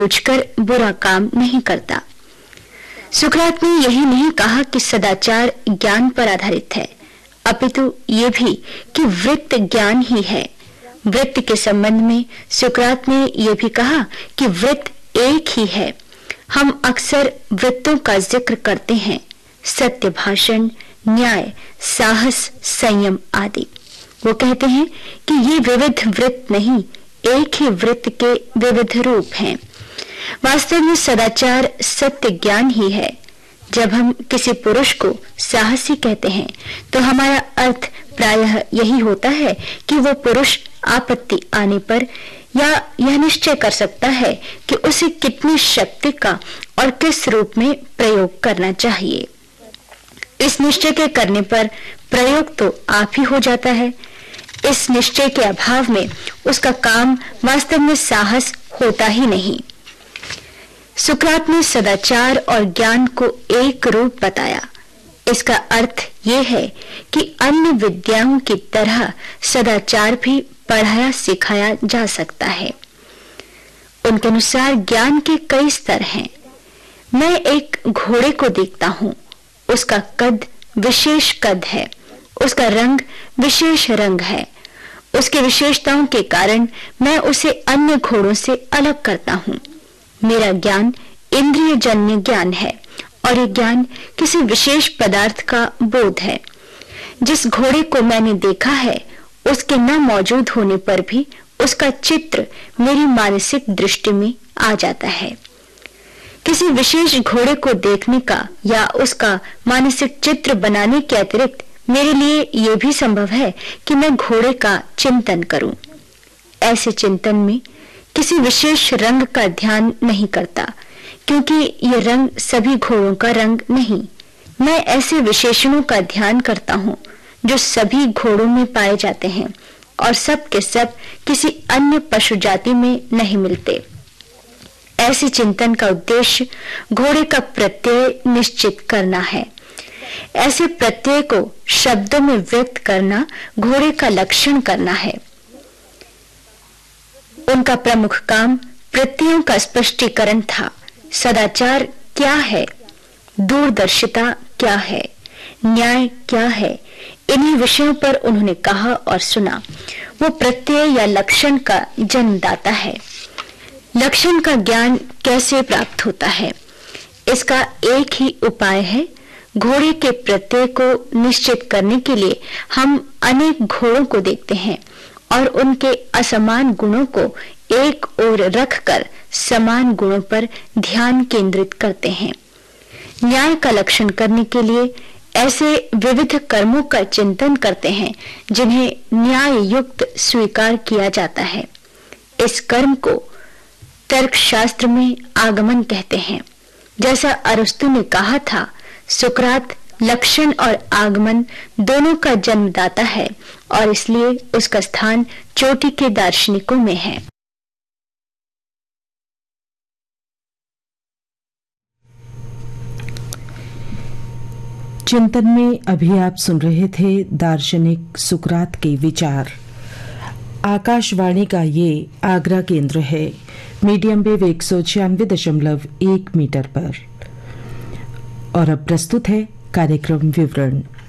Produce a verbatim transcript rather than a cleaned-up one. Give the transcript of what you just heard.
सोचकर बुरा काम नहीं करता। सुकरात ने यही नहीं कहा कि सदाचार ज्ञान पर आधारित है, अपितु ये भी कि वृत्त ज्ञान ही है। वृत्त के संबंध में सुकरात ने यह भी कहा कि वृत्त एक ही है। हम अक्सर वृत्तों का जिक्र करते हैं, सत्य भाषण, न्याय, साहस, संयम आदि। वो कहते हैं कि ये विविध वृत्त नहीं, एक ही वृत्त के विविध रूप हैं। वास्तव में सदाचार सत्य ज्ञान ही है। जब हम किसी पुरुष को साहसी कहते हैं तो हमारा अर्थ प्रायः यही होता है कि वो पुरुष आपत्ति आने पर या यह निश्चय कर सकता है कि उसे कितनी शक्ति का और किस रूप में प्रयोग करना चाहिए। इस निश्चय के करने पर प्रयोग तो आप ही हो जाता है। इस निश्चय के अभाव में उसका काम वास्तव में साहस होता ही नहीं। सुकरात ने सदाचार और ज्ञान को एक रूप बताया। इसका अर्थ यह है कि अन्य विद्याओं की तरह सदाचार भी पढ़ाया सिखाया जा सकता है। उनके अनुसार ज्ञान के कई स्तर हैं। मैं एक घोड़े को देखता हूँ, उसका कद विशेष कद है, उसका रंग विशेष रंग है। उसके विशेषताओं के कारण मैं उसे अन्य घोड़ों से अलग करता हूँ। मेरा ज्ञान इंद्रिय जन्य ज्ञान है और ये ज्ञान किसी विशेष पदार्थ का बोध है। जिस घोड़े को मैंने देखा है, उसके न मौजूद होने पर भी उसका चित्र मेरी मानसिक दृष्टि में आ जाता है। किसी विशेष घोड़े को देखने का या उसका मानसिक चित्र बनाने के अतिरिक्त मेरे लिए यह भी संभव है कि मैं घोड़े का चिंतन करूं। ऐसे चिंतन में किसी विशेष रंग का ध्यान नहीं करता, क्योंकि ये रंग सभी घोड़ों का रंग नहीं। मैं ऐसे विशेषणों का ध्यान करता हूँ जो सभी घोड़ों में पाए जाते हैं और सब के सब किसी अन्य पशु जाति में नहीं मिलते। ऐसे चिंतन का उद्देश्य घोड़े का प्रत्यय निश्चित करना है। ऐसे प्रत्यय को शब्दों में व्यक्त करना घोड़े का लक्षण करना है। उनका प्रमुख काम प्रत्ययों का स्पष्टीकरण था। सदाचार क्या है, दूरदर्शिता क्या है, न्याय क्या है, इन्हीं विषयों पर उन्होंने कहा और सुना। वो प्रत्यय या लक्षण का जन्मदाता है। लक्षण का ज्ञान कैसे प्राप्त होता है? इसका एक ही उपाय है। घोड़े के प्रत्यय को निश्चित करने के लिए हम अनेक घोड़ों को देखते हैं और उनके असमान गुणों को एक ओर रखकर समान गुणों पर ध्यान केंद्रित करते हैं। न्याय का लक्षण करने के लिए ऐसे विविध कर्मों का चिंतन करते हैं जिन्हें न्याय युक्त स्वीकार किया जाता है। इस कर्म को तर्कशास्त्र में आगमन कहते हैं। जैसा अरस्तु ने कहा था, सुकरात लक्षण और आगमन दोनों का जन्मदाता है और इसलिए उसका स्थान चोटी के दार्शनिकों में है। चिंतन में अभी आप सुन रहे थे दार्शनिक सुकरात के विचार। आकाशवाणी का ये आगरा केंद्र है, मीडियम वेव एक सौ छियानवे दशमलव एक मीटर पर। और अब प्रस्तुत है कार्यक्रम विवरण।